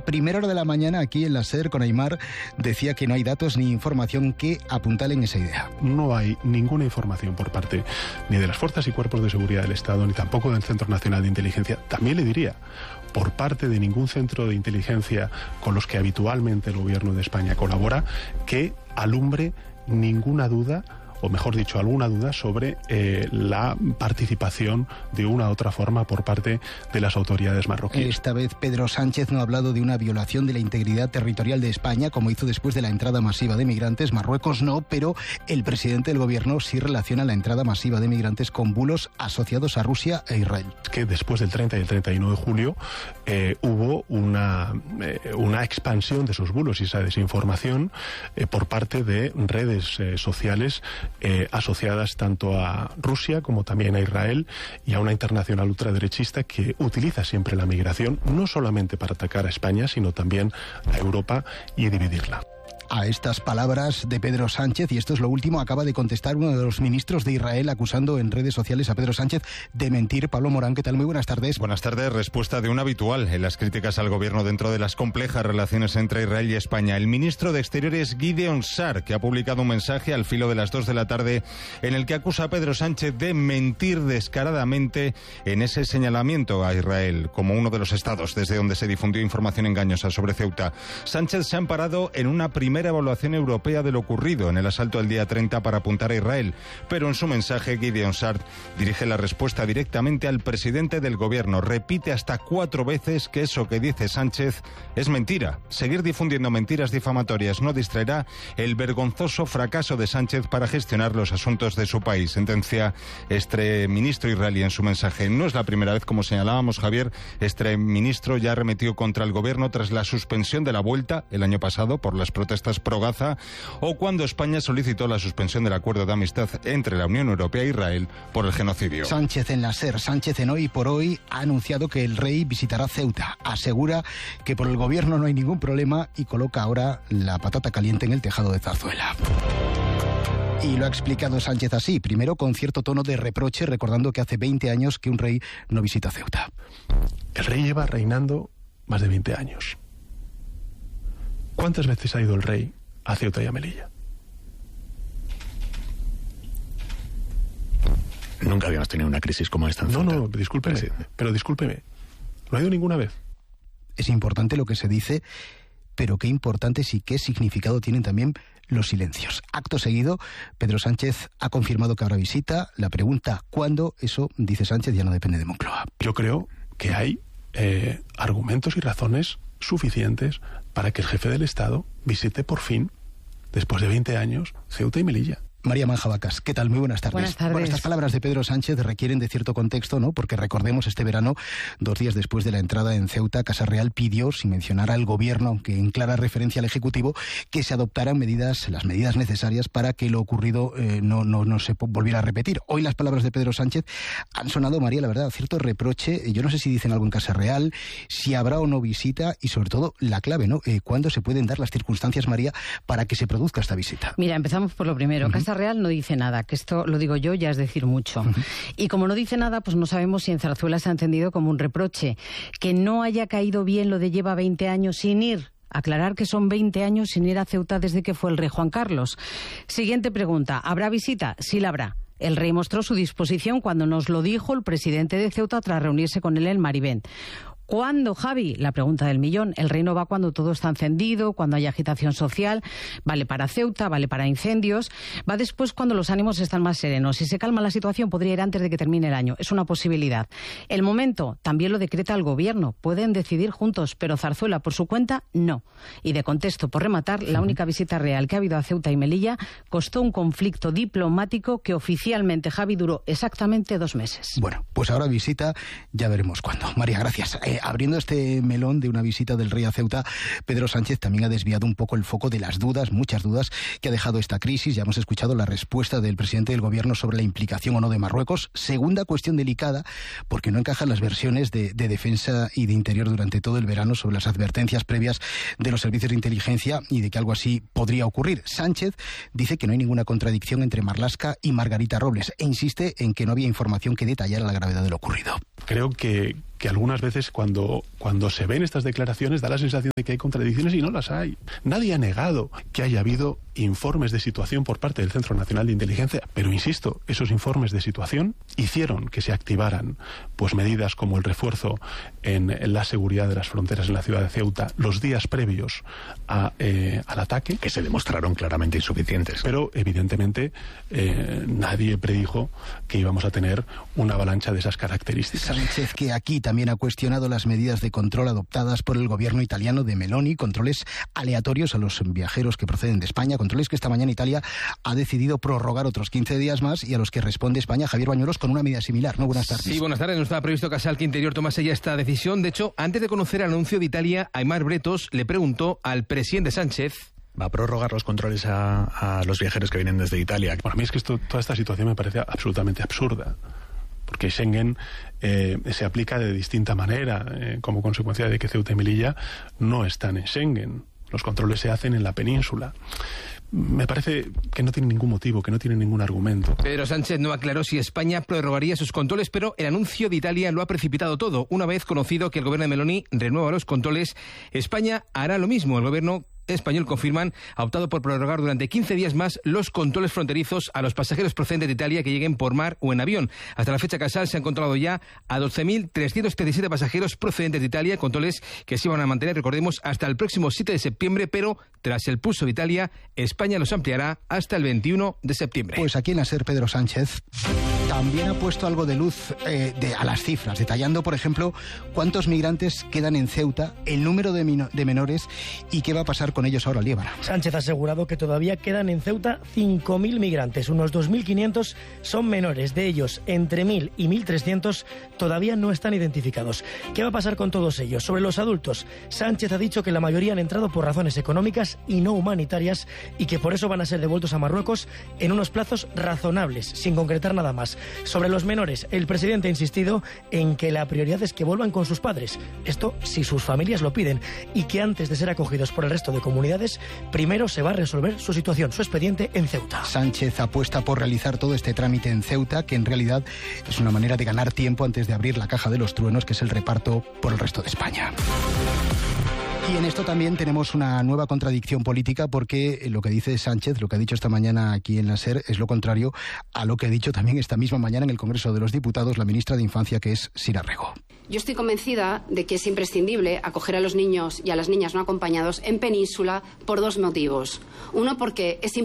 Primera hora de la mañana, aquí en la SER con Aimar, decía que no hay datos ni información que apuntalen esa idea. No hay ninguna información por parte ni de las fuerzas y cuerpos de seguridad del Estado, ni tampoco del Centro Nacional de Inteligencia. También le diría, por parte de ningún centro de inteligencia con los que habitualmente el Gobierno de España colabora, que alumbre ninguna duda, o mejor dicho, alguna duda sobre la participación de una u otra forma por parte de las autoridades marroquíes. Esta vez Pedro Sánchez no ha hablado de una violación de la integridad territorial de España, como hizo después de la entrada masiva de migrantes. Marruecos no, pero el presidente del gobierno sí relaciona la entrada masiva de migrantes con bulos asociados a Rusia e Israel. Que después del 30 y el 31 de julio hubo una expansión de esos bulos y esa desinformación por parte de redes sociales asociadas tanto a Rusia como también a Israel y a una internacional ultraderechista que utiliza siempre la migración no solamente para atacar a España, sino también a Europa y dividirla. A estas palabras de Pedro Sánchez, y esto es lo último, acaba de contestar uno de los ministros de Israel acusando en redes sociales a Pedro Sánchez de mentir. Pablo Morán, ¿qué tal? Muy buenas tardes. Buenas tardes. Respuesta de un habitual en las críticas al gobierno dentro de las complejas relaciones entre Israel y España. El ministro de Exteriores, Gideon Sa'ar, que ha publicado un mensaje al filo de las 2 de la tarde en el que acusa a Pedro Sánchez de mentir descaradamente en ese señalamiento a Israel como uno de los estados desde donde se difundió información engañosa sobre Ceuta. Sánchez se ha amparado en una primera evaluación europea de lo ocurrido en el asalto al día 30 para apuntar a Israel, pero en su mensaje Gideon Sa'ar dirige la respuesta directamente al presidente del gobierno. Repite hasta 4 veces que eso que dice Sánchez es mentira. Seguir difundiendo mentiras difamatorias no distraerá el vergonzoso fracaso de Sánchez para gestionar los asuntos de su país, sentencia este ministro israelí en su mensaje. No es la primera vez, como señalábamos, Javier, este ministro ya arremetió contra el gobierno tras la suspensión de la vuelta el año pasado por las protestas pro-Gaza o cuando España solicitó la suspensión del acuerdo de amistad entre la Unión Europea e Israel por el genocidio. Sánchez en la SER, Sánchez en Hoy por Hoy ha anunciado que el rey visitará Ceuta. Asegura que por el gobierno no hay ningún problema y coloca ahora la patata caliente en el tejado de Zarzuela. Y lo ha explicado Sánchez así, primero con cierto tono de reproche, recordando que hace 20 años que un rey no visita Ceuta. El rey lleva reinando más de 20 años. ¿Cuántas veces ha ido el rey a Ceuta y a Melilla? Nunca habíamos tenido una crisis como esta en Ceuta. No, discúlpeme, pero discúlpeme. No ha ido ninguna vez. Es importante lo que se dice, pero qué importantes y qué significado tienen también los silencios. Acto seguido, Pedro Sánchez ha confirmado que habrá visita. La pregunta ¿cuándo? Eso, dice Sánchez, ya no depende de Moncloa. Yo creo que hay argumentos y razones suficientes para que el jefe del Estado visite por fin, después de 20 años, Ceuta y Melilla. María Manjabacas, ¿qué tal? Muy buenas tardes. Buenas tardes. Bueno, estas palabras de Pedro Sánchez requieren de cierto contexto, ¿no? Porque recordemos, este verano, 2 días después de la entrada en Ceuta, Casa Real pidió, sin mencionar al gobierno, aunque en clara referencia al Ejecutivo, que se adoptaran las medidas necesarias para que lo ocurrido no se volviera a repetir. Hoy las palabras de Pedro Sánchez han sonado, María, la verdad, cierto reproche. Yo no sé si dicen algo en Casa Real, si habrá o no visita y, sobre todo, la clave, ¿no? ¿Cuándo se pueden dar las circunstancias, María, para que se produzca esta visita? Mira, empezamos por lo primero. Casa Real no dice nada, que esto lo digo yo, ya es decir mucho. Y como no dice nada, pues no sabemos si en Zarzuela se ha entendido como un reproche. Que no haya caído bien lo de lleva 20 años sin ir. Aclarar que son 20 años sin ir a Ceuta desde que fue el rey Juan Carlos. Siguiente pregunta, ¿habrá visita? Sí la habrá. El rey mostró su disposición cuando nos lo dijo el presidente de Ceuta tras reunirse con él en Marivent. ¿Cuándo, Javi? La pregunta del millón. El rey no va cuando todo está encendido, cuando hay agitación social, vale para Ceuta, vale para incendios, va después cuando los ánimos están más serenos. Si se calma la situación, podría ir antes de que termine el año. Es una posibilidad. El momento también lo decreta el gobierno. Pueden decidir juntos, pero Zarzuela, por su cuenta, no. Y de contexto, por rematar, la única visita real que ha habido a Ceuta y Melilla costó un conflicto diplomático que oficialmente, Javi, duró exactamente 2 meses. Bueno, pues ahora visita, ya veremos cuándo. María, gracias. Abriendo este melón de una visita del rey a Ceuta, Pedro Sánchez también ha desviado un poco el foco de las dudas, muchas dudas, que ha dejado esta crisis. Ya hemos escuchado la respuesta del presidente del gobierno sobre la implicación o no de Marruecos. Segunda cuestión delicada, porque no encajan las versiones de defensa y de interior durante todo el verano sobre las advertencias previas de los servicios de inteligencia y de que algo así podría ocurrir. Sánchez dice que no hay ninguna contradicción entre Marlaska y Margarita Robles e insiste en que no había información que detallara la gravedad de lo ocurrido. Creo que que algunas veces cuando se ven estas declaraciones da la sensación de que hay contradicciones y no las hay. Nadie ha negado que haya habido informes de situación por parte del Centro Nacional de Inteligencia, pero insisto, esos informes de situación hicieron que se activaran pues medidas como el refuerzo en la seguridad de las fronteras en la ciudad de Ceuta los días previos al ataque. Que se demostraron claramente insuficientes. Pero evidentemente nadie predijo que íbamos a tener una avalancha de esas características. Sánchez, que aquí también ha cuestionado las medidas de control adoptadas por el gobierno italiano de Meloni, controles aleatorios a los viajeros que proceden de España, controles que esta mañana Italia ha decidido prorrogar otros 15 días más y a los que responde España. Javier Bañuelos, con una medida similar, ¿no? Buenas tardes. Sí, buenas tardes. No estaba previsto que Casal, que Interior tomase ya esta decisión. De hecho, antes de conocer el anuncio de Italia, Aimar Bretos le preguntó al presidente Sánchez: ¿va a prorrogar los controles a los viajeros que vienen desde Italia? Para mí es que toda esta situación me parece absolutamente absurda, porque Schengen se aplica de distinta manera como consecuencia de que Ceuta y Melilla no están en Schengen. Los controles se hacen en la península. Me parece que no tiene ningún motivo, que no tiene ningún argumento. Pedro Sánchez no aclaró si España prorrogaría sus controles, pero el anuncio de Italia lo ha precipitado todo. Una vez conocido que el gobierno de Meloni renueva los controles, España hará lo mismo. El gobierno español, confirman, ha optado por prorrogar durante 15 días más los controles fronterizos a los pasajeros procedentes de Italia que lleguen por mar o en avión. Hasta la fecha, Casal, se han controlado ya a 12.337 pasajeros procedentes de Italia, controles que se van a mantener, recordemos, hasta el próximo 7 de septiembre, pero tras el pulso de Italia, España los ampliará hasta el 21 de septiembre. Pues aquí en la SER, Pedro Sánchez también ha puesto algo de luz a las cifras, detallando, por ejemplo, cuántos migrantes quedan en Ceuta, el número de menores y qué va a pasar con ellos ahora, Líbana. Sánchez ha asegurado que todavía quedan en Ceuta 5.000 migrantes, unos 2.500 son menores, de ellos entre 1.000 y 1.300 todavía no están identificados. ¿Qué va a pasar con todos ellos? Sobre los adultos, Sánchez ha dicho que la mayoría han entrado por razones económicas y no humanitarias y que por eso van a ser devueltos a Marruecos en unos plazos razonables, sin concretar nada más. Sobre los menores, el presidente ha insistido en que la prioridad es que vuelvan con sus padres, esto si sus familias lo piden, y que antes de ser acogidos por el resto de comunidades, primero se va a resolver su situación, su expediente en Ceuta. Sánchez apuesta por realizar todo este trámite en Ceuta, que en realidad es una manera de ganar tiempo antes de abrir la caja de los truenos, que es el reparto por el resto de España. Y en esto también tenemos una nueva contradicción política, porque lo que dice Sánchez, lo que ha dicho esta mañana aquí en la SER, es lo contrario a lo que ha dicho también esta misma mañana en el Congreso de los Diputados la ministra de Infancia, que es Sira Rego. Yo estoy convencida de que es imprescindible acoger a los niños y a las niñas no acompañados en Península por dos motivos. Uno, porque es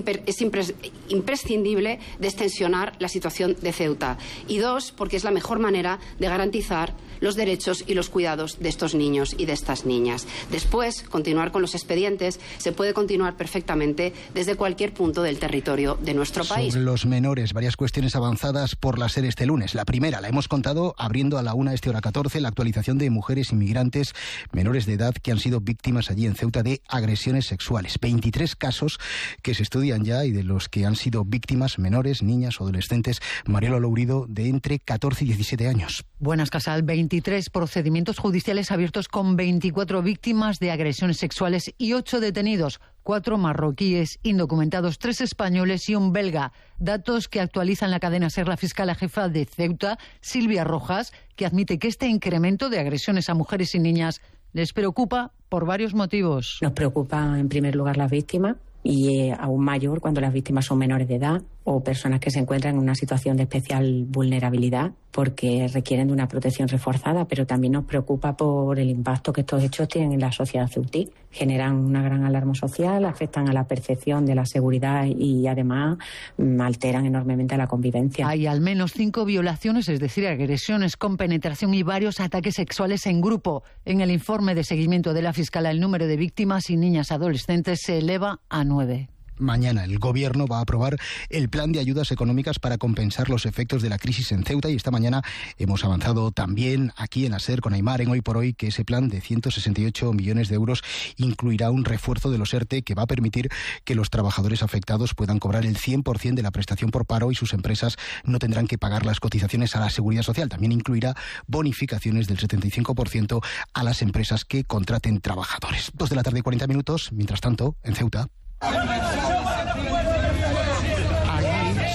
imprescindible destensionar la situación de Ceuta. Y dos, porque es la mejor manera de garantizar los derechos y los cuidados de estos niños y de estas niñas. Después, continuar con los expedientes se puede continuar perfectamente desde cualquier punto del territorio de nuestro país. Sobre los menores, varias cuestiones avanzadas por la SER este lunes. La primera la hemos contado abriendo a la 1 hora 14, la actualización de mujeres inmigrantes menores de edad que han sido víctimas allí en Ceuta de agresiones sexuales. 23 casos que se estudian ya y de los que han sido víctimas menores, niñas o adolescentes. Mariela Lourido, de entre 14 y 17 años. Buenas, Casal. 23 procedimientos judiciales abiertos con 24 víctimas de agresiones sexuales y 8 detenidos, 4 marroquíes indocumentados, 3 españoles y un belga. Datos que actualizan la cadena SER la fiscal jefa de Ceuta, Silvia Rojas, que admite que este incremento de agresiones a mujeres y niñas les preocupa por varios motivos. Nos preocupa en primer lugar las víctimas y aún mayor cuando las víctimas son menores de edad o personas que se encuentran en una situación de especial vulnerabilidad porque requieren de una protección reforzada, pero también nos preocupa por el impacto que estos hechos tienen en la sociedad ceutí. Generan una gran alarma social, afectan a la percepción de la seguridad y además alteran enormemente la convivencia. Hay al menos 5 violaciones, es decir, agresiones con penetración y varios ataques sexuales en grupo. En el informe de seguimiento de la Fiscalía, el número de víctimas y niñas adolescentes se eleva a 9. Mañana el Gobierno va a aprobar el plan de ayudas económicas para compensar los efectos de la crisis en Ceuta, y esta mañana hemos avanzado también aquí en la SER con Aimar en Hoy por Hoy que ese plan de 168 millones de euros incluirá un refuerzo de los ERTE que va a permitir que los trabajadores afectados puedan cobrar el 100% de la prestación por paro y sus empresas no tendrán que pagar las cotizaciones a la Seguridad Social. También incluirá bonificaciones del 75% a las empresas que contraten trabajadores. 2:40 p.m. Mientras tanto, en Ceuta. Aquí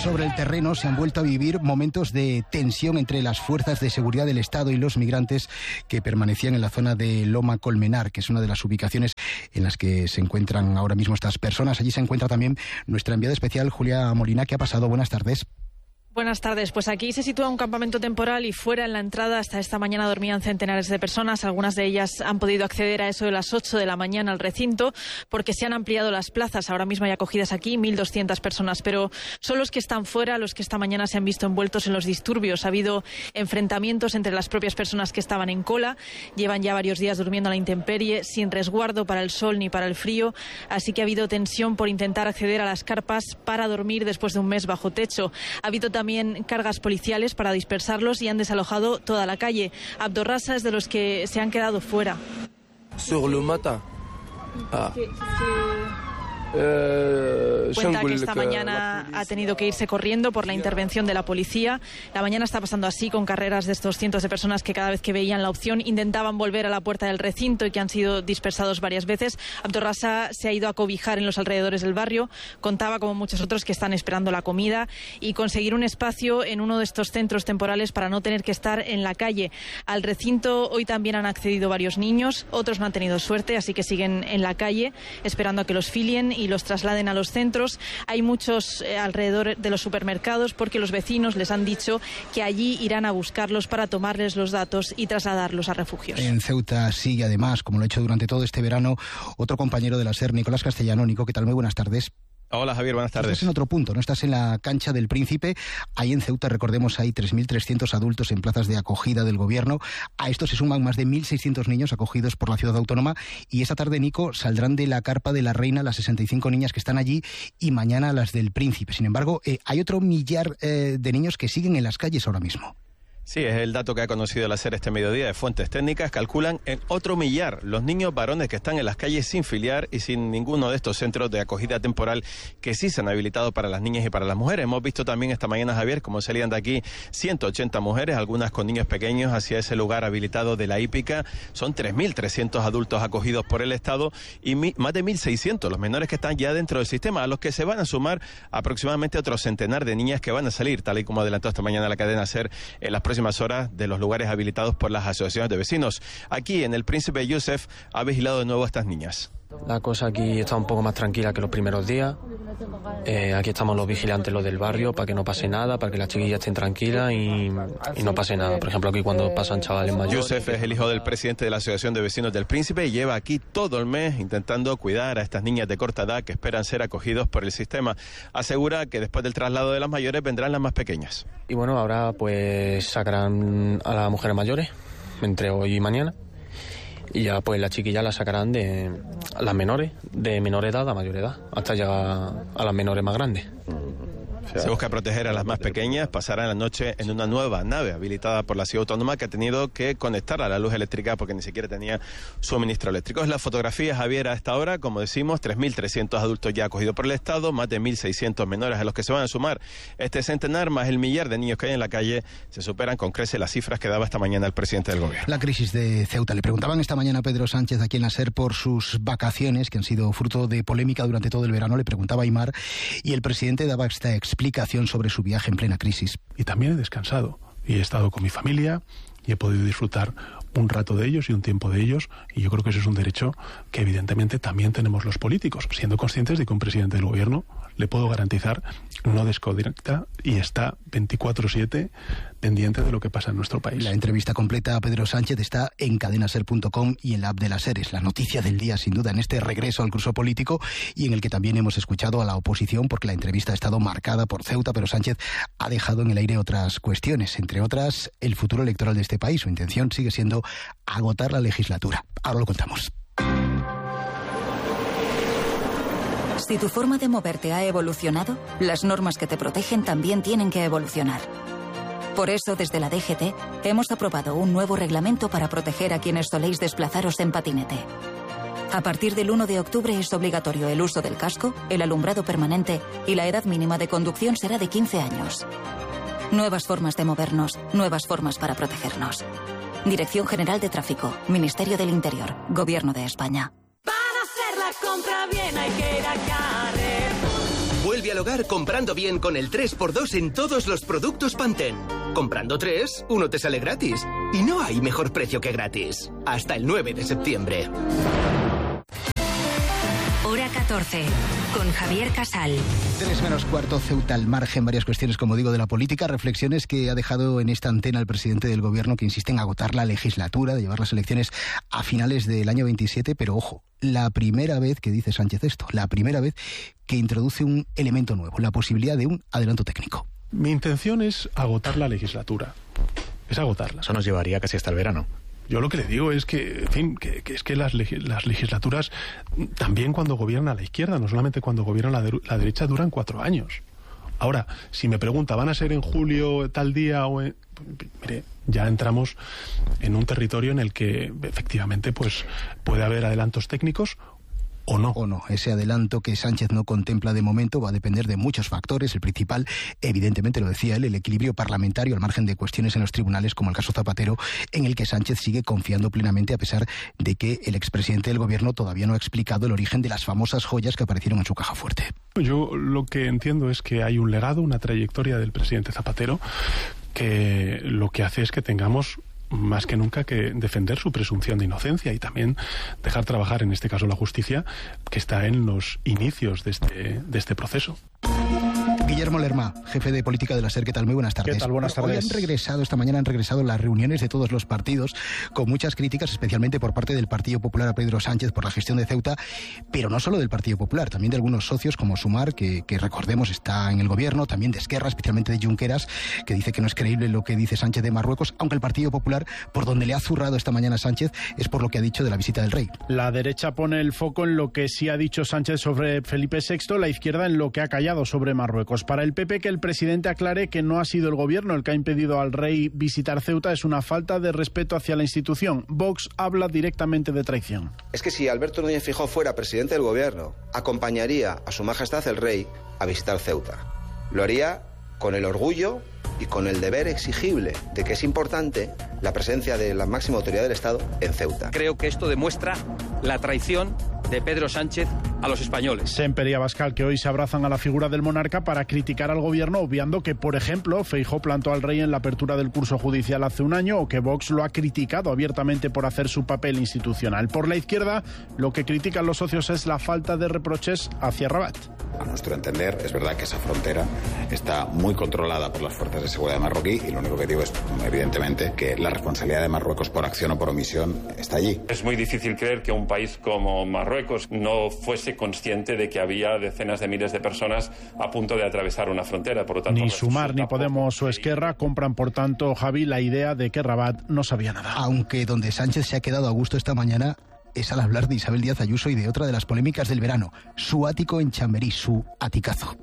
Sobre el terreno se han vuelto a vivir momentos de tensión entre las fuerzas de seguridad del Estado y los migrantes que permanecían en la zona de Loma Colmenar, que es una de las ubicaciones en las que se encuentran ahora mismo estas personas. Allí se encuentra también nuestra enviada especial, Julia Molina. ¿Qué ha pasado? Buenas tardes. Buenas tardes. Pues aquí se sitúa un campamento temporal y fuera en la entrada hasta esta mañana dormían centenares de personas. Algunas de ellas han podido acceder a eso de las 8 de la mañana al recinto porque se han ampliado las plazas. Ahora mismo hay acogidas aquí 1.200 personas, pero son los que están fuera los que esta mañana se han visto envueltos en los disturbios. Ha habido enfrentamientos entre las propias personas que estaban en cola. Llevan ya varios días durmiendo a la intemperie, sin resguardo para el sol ni para el frío. Así que ha habido tensión por intentar acceder a las carpas para dormir después de un mes bajo techo. Ha habido también cargas policiales para dispersarlos y han desalojado toda la calle. Abdorrasa es de los que se han quedado fuera. Sur le matin. Cuenta que esta mañana ha tenido que irse corriendo por la intervención de la policía. La mañana está pasando así, con carreras de estos cientos de personas que cada vez que veían la opción intentaban volver a la puerta del recinto y que han sido dispersados varias veces. Abdorrasa se ha ido a cobijar en los alrededores del barrio. Contaba, como muchos otros, que están esperando la comida y conseguir un espacio en uno de estos centros temporales para no tener que estar en la calle. Al recinto hoy también han accedido varios niños, otros no han tenido suerte, así que siguen en la calle esperando a que los filien y los trasladen a los centros. Hay muchos alrededor de los supermercados porque los vecinos les han dicho que allí irán a buscarlos para tomarles los datos y trasladarlos a refugios. En Ceuta sigue además, como lo ha hecho durante todo este verano, otro compañero de la SER, Nicolás Castellano. Nico, ¿qué tal? Muy buenas tardes. Hola Javier, buenas tardes. Estás en otro punto, ¿no? Estás en la cancha del Príncipe. Ahí en Ceuta, recordemos, hay 3.300 adultos en plazas de acogida del gobierno. A esto se suman más de 1.600 niños acogidos por la ciudad autónoma. Y esta tarde, Nico, saldrán de la carpa de la Reina las 65 niñas que están allí y mañana las del Príncipe. Sin embargo, hay otro millar de niños que siguen en las calles ahora mismo. Sí, es el dato que ha conocido la SER este mediodía de fuentes técnicas. Calculan en otro millar los niños varones que están en las calles sin filiar y sin ninguno de estos centros de acogida temporal que sí se han habilitado para las niñas y para las mujeres. Hemos visto también esta mañana, Javier, cómo salían de aquí 180 mujeres, algunas con niños pequeños, hacia ese lugar habilitado de la hípica. Son 3.300 adultos acogidos por el Estado y más de 1.600 los menores que están ya dentro del sistema, a los que se van a sumar aproximadamente otro centenar de niñas que van a salir, tal y como adelantó esta mañana la cadena SER, en las próximas horas de los lugares habilitados por las asociaciones de vecinos. Aquí en el Príncipe Youssef ha vigilado de nuevo a estas niñas. La cosa aquí está un poco más tranquila que los primeros días. Aquí estamos los vigilantes, los del barrio, para que no pase nada, para que las chiquillas estén tranquilas y no pase nada. Por ejemplo, aquí cuando pasan chavales mayores. Youssef es el hijo del presidente de la Asociación de Vecinos del Príncipe y lleva aquí todo el mes intentando cuidar a estas niñas de corta edad que esperan ser acogidos por el sistema. Asegura que después del traslado de las mayores vendrán las más pequeñas. Y bueno, ahora pues sacarán a las mujeres mayores entre hoy y mañana. Y ya pues las chiquillas las sacarán de las menores, de menor edad a mayor edad, hasta llegar a las menores más grandes. Se busca proteger a las más pequeñas. Pasarán la noche en una nueva nave habilitada por la ciudad autónoma que ha tenido que conectar a la luz eléctrica porque ni siquiera tenía suministro eléctrico. Es la fotografía, Javier, a esta hora. Como decimos, 3.300 adultos ya acogidos por el Estado, más de 1.600 menores a los que se van a sumar este centenar, más el millar de niños que hay en la calle. Se superan con creces las cifras que daba esta mañana el presidente del gobierno. La crisis de Ceuta. Le preguntaban esta mañana a Pedro Sánchez aquí en la SER por sus vacaciones, que han sido fruto de polémica durante todo el verano. Le preguntaba a Aimar y el presidente daba esta explicación sobre su viaje en plena crisis. Y también he descansado y he estado con mi familia y he podido disfrutar un rato de ellos y un tiempo de ellos, y yo creo que ese es un derecho que evidentemente también tenemos los políticos, siendo conscientes de que un presidente del gobierno, le puedo garantizar, no desconecta y está 24/7 pendiente de lo que pasa en nuestro país. La entrevista completa a Pedro Sánchez está en cadenaser.com y en la app de la SER. Es la noticia del día, sin duda, en este regreso al curso político y en el que también hemos escuchado a la oposición, porque la entrevista ha estado marcada por Ceuta, pero Sánchez ha dejado en el aire otras cuestiones, entre otras el futuro electoral de este país. Su intención sigue siendo agotar la legislatura. Ahora lo contamos. Si tu forma de moverte ha evolucionado, las normas que te protegen también tienen que evolucionar. Por eso, desde la DGT, hemos aprobado un nuevo reglamento para proteger a quienes soléis desplazaros en patinete. A partir del 1 de octubre es obligatorio el uso del casco, el alumbrado permanente y la edad mínima de conducción será de 15 años. Nuevas formas de movernos, nuevas formas para protegernos. Dirección General de Tráfico, Ministerio del Interior, Gobierno de España. Para hacer la compra bien hay que ir a Carrefour. Vuelve al hogar comprando bien con el 3x2 en todos los productos Pantene. Comprando 3, uno te sale gratis. Y no hay mejor precio que gratis. Hasta el 9 de septiembre. Hora 14, con Javier Casal. 3:15, Ceuta al margen, varias cuestiones, como digo, de la política, reflexiones que ha dejado en esta antena el presidente del gobierno, que insiste en agotar la legislatura, de llevar las elecciones a finales del año 27, pero ojo, la primera vez que dice Sánchez esto, la primera vez que introduce un elemento nuevo, la posibilidad de un adelanto técnico. Mi intención es agotar la legislatura, es agotarla. Eso nos llevaría casi hasta el verano. Yo lo que le digo es que, en fin, que es que las legislaturas, también cuando gobierna la izquierda, no solamente cuando gobierna la derecha, duran 4 años. Ahora, si me pregunta, ¿van a ser en julio tal día o en...? Mire, ya entramos en un territorio en el que efectivamente pues puede haber adelantos técnicos ¿o no? O no. Ese adelanto que Sánchez no contempla de momento va a depender de muchos factores. El principal, evidentemente, lo decía él, el equilibrio parlamentario al margen de cuestiones en los tribunales, como el caso Zapatero, en el que Sánchez sigue confiando plenamente a pesar de que el expresidente del gobierno todavía no ha explicado el origen de las famosas joyas que aparecieron en su caja fuerte. Yo lo que entiendo es que hay un legado, una trayectoria del presidente Zapatero que lo que hace es que tengamos más que nunca que defender su presunción de inocencia y también dejar trabajar, en este caso, la justicia, que está en los inicios de este proceso. Guillermo Lerma, jefe de política de la SER, ¿qué tal? Muy buenas tardes. ¿Qué tal? Buenas tardes. Esta mañana han regresado las reuniones de todos los partidos, con muchas críticas, especialmente por parte del Partido Popular a Pedro Sánchez por la gestión de Ceuta, pero no solo del Partido Popular, también de algunos socios como Sumar, que recordemos está en el gobierno, también de Esquerra, especialmente de Junqueras, que dice que no es creíble lo que dice Sánchez de Marruecos, aunque el Partido Popular, por donde le ha zurrado esta mañana Sánchez, es por lo que ha dicho de la visita del rey. La derecha pone el foco en lo que sí ha dicho Sánchez sobre Felipe VI, la izquierda en lo que ha callado sobre Marruecos. Para el PP, que el presidente aclare que no ha sido el gobierno el que ha impedido al rey visitar Ceuta es una falta de respeto hacia la institución. Vox habla directamente de traición. Es que si Alberto Núñez Feijóo fuera presidente del gobierno, acompañaría a su majestad el rey a visitar Ceuta. Lo haría con el orgullo y con el deber exigible de que es importante la presencia de la máxima autoridad del Estado en Ceuta. Creo que esto demuestra la traición de Pedro Sánchez a los españoles. Semper y Abascal, que hoy se abrazan a la figura del monarca para criticar al gobierno, obviando que, por ejemplo, Feijóo plantó al rey en la apertura del curso judicial hace un año, o que Vox lo ha criticado abiertamente por hacer su papel institucional. Por la izquierda, lo que critican los socios es la falta de reproches hacia Rabat. A nuestro entender, es verdad que esa frontera está muy controlada por las fuerzas de seguridad marroquí y lo único que digo es, evidentemente, que la responsabilidad de Marruecos por acción o por omisión está allí. Es muy difícil creer que un país como Marruecos no fuese consciente de que había decenas de miles de personas a punto de atravesar una frontera. Por lo tanto, ni Sumar, ni Podemos o Esquerra compran, por tanto, Javi, la idea de que Rabat no sabía nada. Aunque donde Sánchez se ha quedado a gusto esta mañana es al hablar de Isabel Díaz Ayuso y de otra de las polémicas del verano, su ático en Chamberí, su aticazo.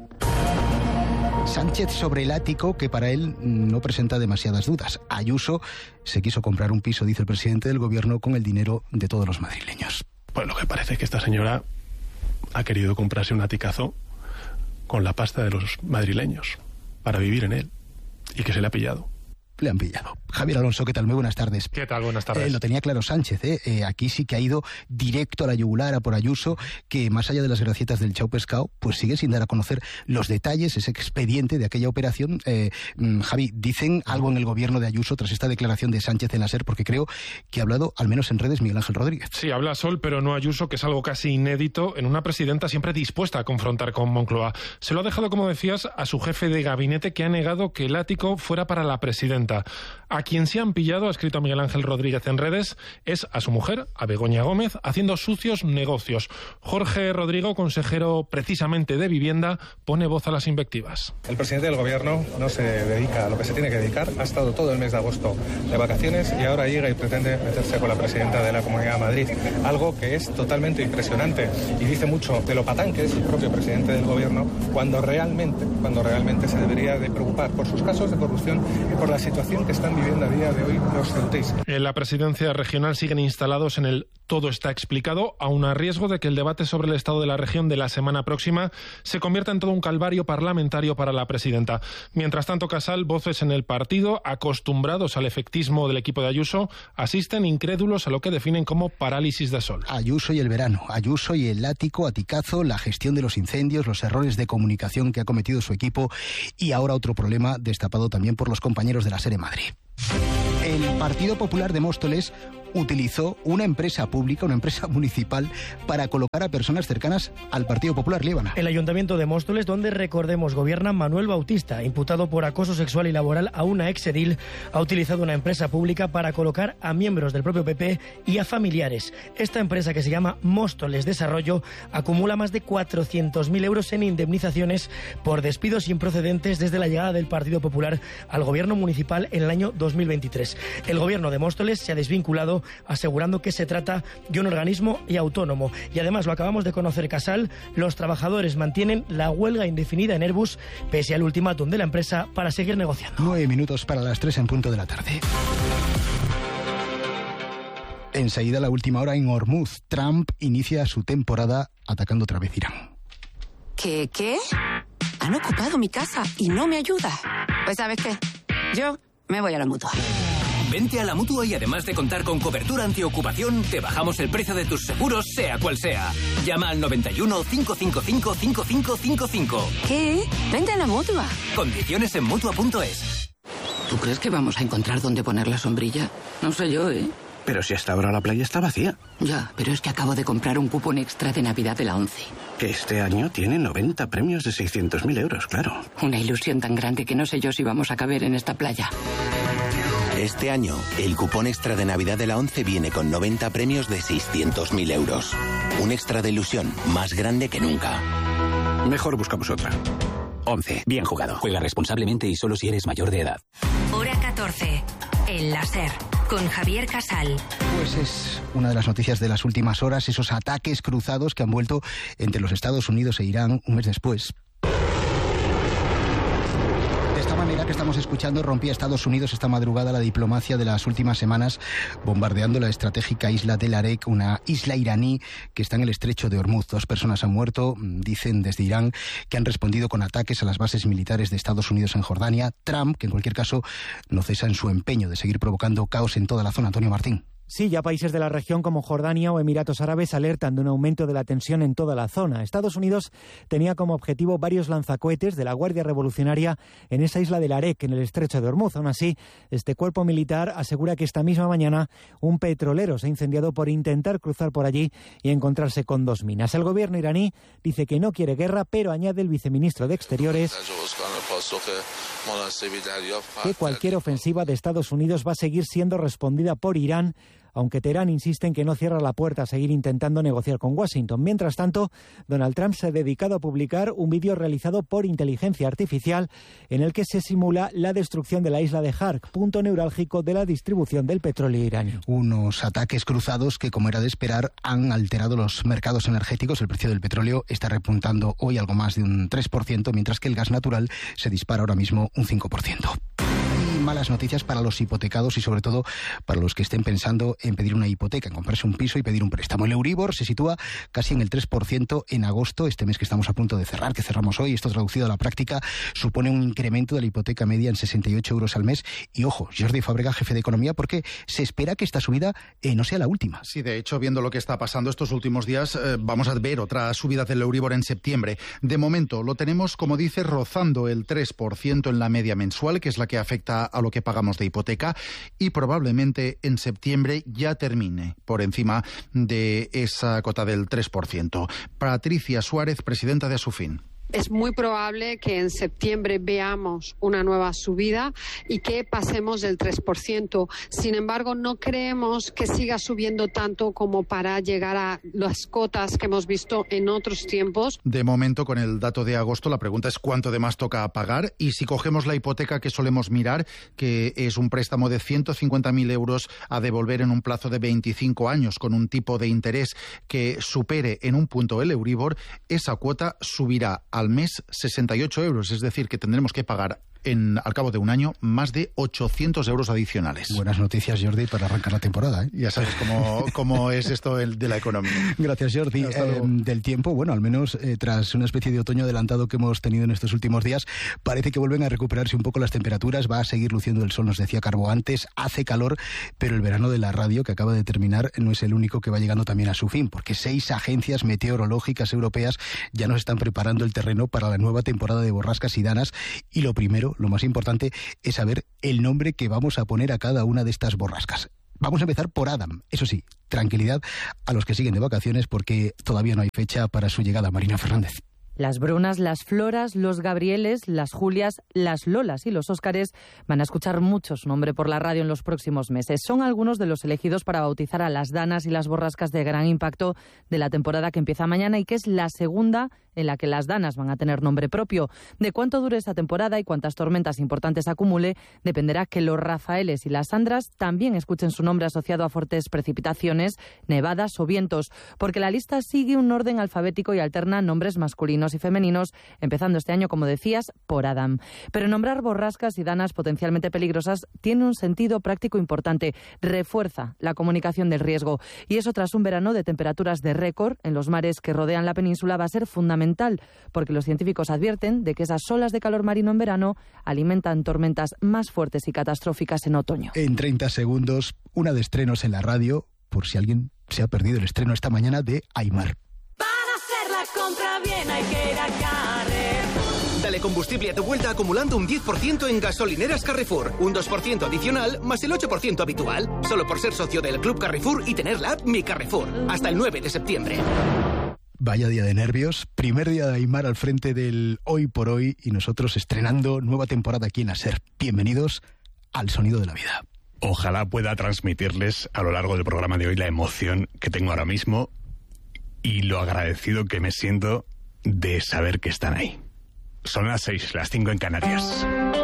Sánchez sobre el ático, que para él no presenta demasiadas dudas. Ayuso se quiso comprar un piso, dice el presidente del gobierno, con el dinero de todos los madrileños. Pues lo que parece es que esta señora ha querido comprarse un aticazo con la pasta de los madrileños para vivir en él y que se le ha pillado. Le han pillado. Javier Alonso, ¿qué tal? Muy buenas tardes. ¿Qué tal? Buenas tardes. Lo tenía claro Sánchez, aquí sí que ha ido directo a la yugular, a por Ayuso, que más allá de las gracietas del chau pescado, pues sigue sin dar a conocer los detalles, ese expediente de aquella operación. Javi, ¿dicen algo en el gobierno de Ayuso tras esta declaración de Sánchez en la SER? Porque creo que ha hablado, al menos en redes, Miguel Ángel Rodríguez. Sí, habla Sol, pero no Ayuso, que es algo casi inédito en una presidenta siempre dispuesta a confrontar con Moncloa. Se lo ha dejado, como decías, a su jefe de gabinete, que ha negado que el ático fuera para la presidenta. A quien se han pillado, ha escrito Miguel Ángel Rodríguez en redes, es a su mujer, a Begoña Gómez, haciendo sucios negocios. Jorge Rodrigo, consejero precisamente de Vivienda, pone voz a las invectivas. El presidente del gobierno no se dedica a lo que se tiene que dedicar. Ha estado todo el mes de agosto de vacaciones y ahora llega y pretende meterse con la presidenta de la Comunidad de Madrid. Algo que es totalmente impresionante y dice mucho de lo patán que es el propio presidente del gobierno cuando realmente se debería de preocupar por sus casos de corrupción y por la situación situación que están viviendo a día de hoy los ceutíes. En la presidencia regional siguen instalados en el todo está explicado, aun a riesgo de que el debate sobre el estado de la región de la semana próxima se convierta en todo un calvario parlamentario para la presidenta. Mientras tanto, Casal, voces en el partido, acostumbrados al efectismo del equipo de Ayuso, asisten incrédulos a lo que definen como parálisis de sol. Ayuso y el verano, Ayuso y el aticazo, la gestión de los incendios, los errores de comunicación que ha cometido su equipo y ahora otro problema destapado también por los compañeros de la SER en Madrid. El Partido Popular de Móstoles utilizó una empresa pública, una empresa municipal, para colocar a personas cercanas al Partido Popular, Líbana. El Ayuntamiento de Móstoles, donde, recordemos, gobierna Manuel Bautista, imputado por acoso sexual y laboral a una exedil, ha utilizado una empresa pública para colocar a miembros del propio PP y a familiares. Esta empresa, que se llama Móstoles Desarrollo, acumula más de 400.000 euros en indemnizaciones por despidos improcedentes desde la llegada del Partido Popular al gobierno municipal en el año 2023. El gobierno de Móstoles se ha desvinculado, asegurando que se trata de un organismo y autónomo. Y además, lo acabamos de conocer, Casal, los trabajadores mantienen la huelga indefinida en Airbus pese al ultimátum de la empresa para seguir negociando. 9 minutos para las 3 en punto de la tarde. Enseguida, la última hora en Hormuz. Trump inicia su temporada atacando otra vez Irán. ¿Qué? Han ocupado mi casa y no me ayuda. Pues ¿sabes qué? Yo me voy a la Mutua. Vente a la Mutua y además de contar con cobertura antiocupación, te bajamos el precio de tus seguros, sea cual sea. Llama al 91 555 5555. ¿Qué? Vente a la Mutua. Condiciones en Mutua.es. ¿Tú crees que vamos a encontrar dónde poner la sombrilla? No sé yo, ¿eh? Pero si hasta ahora la playa está vacía. Ya, pero es que acabo de comprar un cupón extra de Navidad de la ONCE. Que este año tiene 90 premios de 600.000 euros, claro. Una ilusión tan grande que no sé yo si vamos a caber en esta playa. Este año, el cupón extra de Navidad de la ONCE viene con 90 premios de 600.000 euros. Un extra de ilusión más grande que nunca. Mejor buscamos otra. ONCE, bien jugado. Juega responsablemente y solo si eres mayor de edad. Hora 14, en la SER, con Javier Casal. Pues es una de las noticias de las últimas horas, esos ataques cruzados que han vuelto entre los Estados Unidos e Irán un mes después. De esta manera que estamos escuchando, rompía Estados Unidos esta madrugada la diplomacia de las últimas semanas, bombardeando la estratégica isla de Larek, una isla iraní que está en el estrecho de Hormuz. 2 personas han muerto, dicen desde Irán, que han respondido con ataques a las bases militares de Estados Unidos en Jordania. Trump, que en cualquier caso no cesa en su empeño de seguir provocando caos en toda la zona. Antonio Martín. Sí, ya países de la región como Jordania o Emiratos Árabes alertan de un aumento de la tensión en toda la zona. Estados Unidos tenía como objetivo varios lanzacohetes de la Guardia Revolucionaria en esa isla de Larek, en el estrecho de Hormuz. Aún así, este cuerpo militar asegura que esta misma mañana un petrolero se ha incendiado por intentar cruzar por allí y encontrarse con 2 minas. El gobierno iraní dice que no quiere guerra, pero añade el viceministro de Exteriores que cualquier ofensiva de Estados Unidos va a seguir siendo respondida por Irán, aunque Teherán insiste en que no cierra la puerta a seguir intentando negociar con Washington. Mientras tanto, Donald Trump se ha dedicado a publicar un vídeo realizado por inteligencia artificial en el que se simula la destrucción de la isla de Hark, punto neurálgico de la distribución del petróleo iraní. Unos ataques cruzados que, como era de esperar, han alterado los mercados energéticos. El precio del petróleo está repuntando hoy algo más de un 3%, mientras que el gas natural se dispara ahora mismo un 5%. Malas noticias para los hipotecados y sobre todo para los que estén pensando en pedir una hipoteca, en comprarse un piso y pedir un préstamo. El Euribor se sitúa casi en el 3% en agosto, este mes que estamos a punto de cerrar, que cerramos hoy. Esto traducido a la práctica supone un incremento de la hipoteca media en 68 euros al mes. Y ojo, Jordi Fábrega, jefe de Economía, porque se espera que esta subida no sea la última. Sí, de hecho, viendo lo que está pasando estos últimos días, vamos a ver otra subida del Euribor en septiembre. De momento lo tenemos, como dice, rozando el 3% en la media mensual, que es la que afecta a lo que pagamos de hipoteca, y probablemente en septiembre ya termine por encima de esa cota del 3%. Patricia Suárez, presidenta de Asufin. Es muy probable que en septiembre veamos una nueva subida y que pasemos del 3%. Sin embargo, no creemos que siga subiendo tanto como para llegar a las cotas que hemos visto en otros tiempos. De momento, con el dato de agosto, la pregunta es cuánto de más toca pagar, y si cogemos la hipoteca que solemos mirar, que es un préstamo de 150.000 euros a devolver en un plazo de 25 años con un tipo de interés que supere en un punto el Euribor, esa cuota subirá al mes 68 euros, es decir, que tendremos que pagar al cabo de un año, más de 800 euros adicionales. Buenas noticias, Jordi, para arrancar la temporada, ¿eh? Ya sabes cómo es esto de la economía. Gracias, Jordi. Del tiempo, bueno, al menos tras una especie de otoño adelantado que hemos tenido en estos últimos días, parece que vuelven a recuperarse un poco las temperaturas, va a seguir luciendo el sol, nos decía Carbo antes, hace calor, pero el verano de la radio que acaba de terminar no es el único que va llegando también a su fin, porque 6 agencias meteorológicas europeas ya nos están preparando el terreno para la nueva temporada de borrascas y danas, y lo primero, lo más importante, es saber el nombre que vamos a poner a cada una de estas borrascas. Vamos a empezar por Adam. Eso sí, tranquilidad a los que siguen de vacaciones porque todavía no hay fecha para su llegada. Marina Fernández. Las Brunas, las Floras, los Gabrieles, las Julias, las Lolas y los Óscares van a escuchar mucho su nombre por la radio en los próximos meses. Son algunos de los elegidos para bautizar a las danas y las borrascas de gran impacto de la temporada que empieza mañana y que es la segunda en la que las danas van a tener nombre propio. De cuánto dure esta temporada y cuántas tormentas importantes acumule dependerá que los Rafaeles y las Sandras también escuchen su nombre asociado a fuertes precipitaciones, nevadas o vientos, porque la lista sigue un orden alfabético y alterna nombres masculinos y femeninos, empezando este año, como decías, por Adam. Pero nombrar borrascas y danas potencialmente peligrosas tiene un sentido práctico importante, refuerza la comunicación del riesgo, y eso tras un verano de temperaturas de récord en los mares que rodean la península va a ser fundamental, porque los científicos advierten de que esas olas de calor marino en verano alimentan tormentas más fuertes y catastróficas en otoño. En 30 segundos, una de estrenos en la radio, por si alguien se ha perdido el estreno esta mañana de Aimar. Para hacer la compra bien hay que ir a Carrefour. Dale combustible a tu vuelta acumulando un 10% en gasolineras Carrefour, un 2% adicional más el 8% habitual, solo por ser socio del Club Carrefour y tener la app Mi Carrefour, hasta el 9 de septiembre. Vaya día de nervios, primer día de Aimar al frente del Hoy por Hoy y nosotros estrenando nueva temporada aquí en la SER. Bienvenidos al Sonido de la Vida. Ojalá pueda transmitirles a lo largo del programa de hoy la emoción que tengo ahora mismo y lo agradecido que me siento de saber que están ahí. Son las 6, las 5 en Canarias.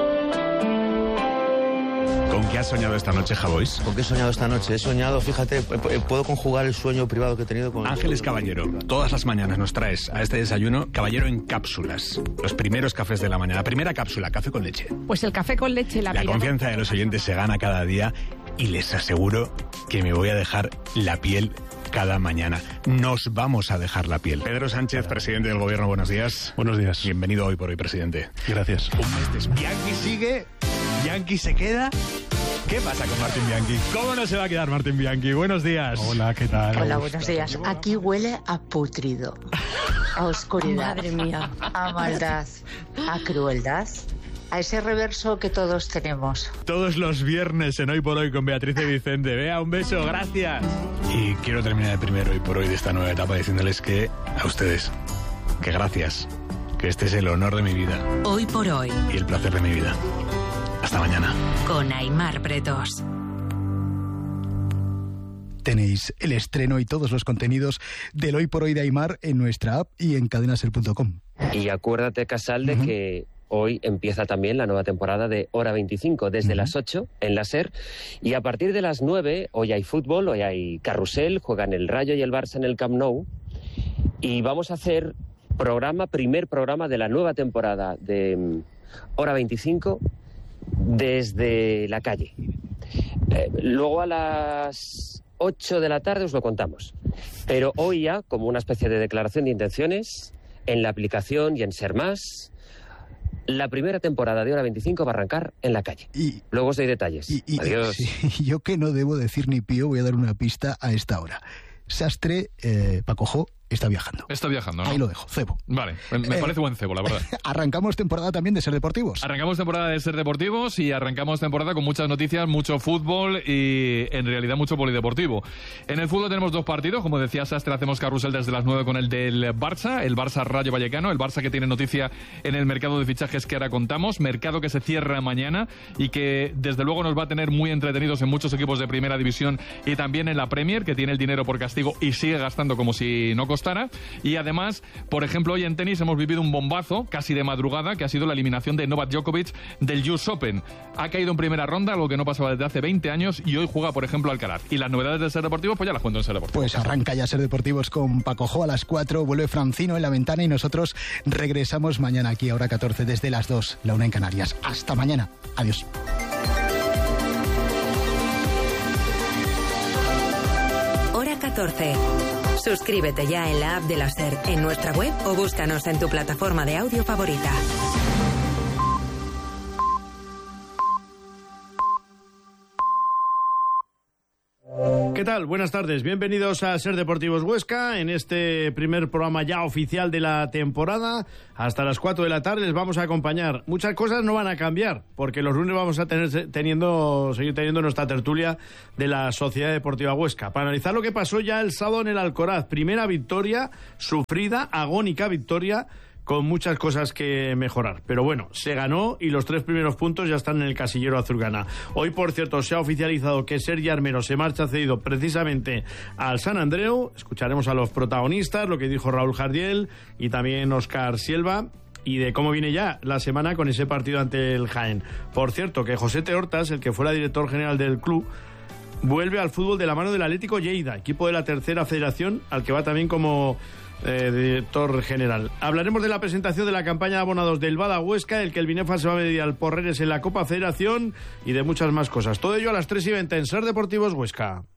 ¿Con qué has soñado esta noche, Javois? ¿Con qué he soñado esta noche? He soñado, fíjate, puedo conjugar el sueño privado que he tenido con... Ángeles Caballero, todas las mañanas nos traes a este desayuno Caballero en cápsulas. Los primeros cafés de la mañana. Primera cápsula, café con leche. Pues el café con leche, la confianza de los oyentes se gana cada día y les aseguro que me voy a dejar la piel cada mañana. Nos vamos a dejar la piel. Pedro Sánchez, presidente del Gobierno, buenos días. Buenos días. Bienvenido Hoy por Hoy, presidente. Gracias. Un mes después. Bianchi sigue, Bianchi se queda. ¿Qué pasa con Martín Bianchi? ¿Cómo no se va a quedar Martín Bianchi? Buenos días. Hola, ¿qué tal? Hola, buenos días. Aquí huele a putrido, a oscuridad, madre mía, a maldad, a crueldad, a ese reverso que todos tenemos. Todos los viernes en Hoy por Hoy con Beatriz y Vicente. Bea, un beso, gracias. Y quiero terminar el primer Hoy por Hoy de esta nueva etapa diciéndoles que a ustedes, que gracias, que este es el honor de mi vida. Hoy por Hoy. Y el placer de mi vida. Hasta mañana. Con Aimar Bretos. Tenéis el estreno y todos los contenidos del Hoy por Hoy de Aimar en nuestra app y en cadenaser.com. Y acuérdate, Casal, de que hoy empieza también la nueva temporada de Hora 25, desde las 8 en la SER. Y a partir de las 9, hoy hay fútbol, hoy hay carrusel, juegan el Rayo y el Barça en el Camp Nou. Y vamos a hacer primer programa de la nueva temporada de Hora 25 desde la calle. Luego a las 8 de la tarde os lo contamos. Pero hoy ya, como una especie de declaración de intenciones, en la aplicación y en Ser Más, la primera temporada de Hora 25 va a arrancar en la calle. Luego os doy detalles. Adiós. Yo que no debo decir ni pío, voy a dar una pista a esta hora. Sastre, Pacojo, está viajando. Está viajando, ¿no? Ahí lo dejo, cebo. Vale, me parece buen cebo, la verdad. Arrancamos temporada también de Ser Deportivos. Arrancamos temporada de Ser Deportivos y arrancamos temporada con muchas noticias, mucho fútbol y en realidad mucho polideportivo. En el fútbol tenemos 2 partidos, como decía Sastre, hacemos carrusel desde las 9 con el del Barça, el Barça Rayo Vallecano, el Barça que tiene noticia en el mercado de fichajes que ahora contamos, mercado que se cierra mañana y que desde luego nos va a tener muy entretenidos en muchos equipos de primera división y también en la Premier, que tiene el dinero por castigo y sigue gastando como si no costara. Y además, por ejemplo, hoy en tenis hemos vivido un bombazo, casi de madrugada, que ha sido la eliminación de Novak Djokovic del US Open. Ha caído en primera ronda, algo que no pasaba desde hace 20 años, y hoy juega, por ejemplo, Alcaraz. Y las novedades de Ser Deportivo, pues ya las cuento en Ser Deportivo. Pues arranca ya Ser Deportivos con Paco Jo a las 4, vuelve Francino en la ventana y nosotros regresamos mañana aquí a hora 14 desde las 2, la 1 en Canarias. Hasta mañana. Adiós. Hora 14. Suscríbete ya en la app de la SER, en nuestra web o búscanos en tu plataforma de audio favorita. ¿Qué tal? Buenas tardes. Bienvenidos a Ser Deportivos Huesca en este primer programa ya oficial de la temporada. Hasta las 4 de la tarde les vamos a acompañar. Muchas cosas no van a cambiar porque los lunes vamos a seguir teniendo nuestra tertulia de la Sociedad Deportiva Huesca para analizar lo que pasó ya el sábado en el Alcoraz. Primera victoria sufrida, agónica victoria, con muchas cosas que mejorar. Pero bueno, se ganó y los 3 primeros puntos ya están en el casillero azulgrana. Hoy, por cierto, se ha oficializado que Sergi Armero se marcha cedido precisamente al Sant Andreu. Escucharemos a los protagonistas, lo que dijo Raúl Jardiel y también Óscar Silva, y de cómo viene ya la semana con ese partido ante el Jaén. Por cierto, que José Teortas, el que fuera director general del club, vuelve al fútbol de la mano del Atlético Lleida, equipo de la tercera federación, al que va también como director general. Hablaremos de la presentación de la campaña de abonados del Bada Huesca, el que el Binefa se va a medir al Porreres en la Copa Federación y de muchas más cosas. Todo ello a las 3:20 en Ser Deportivos Huesca.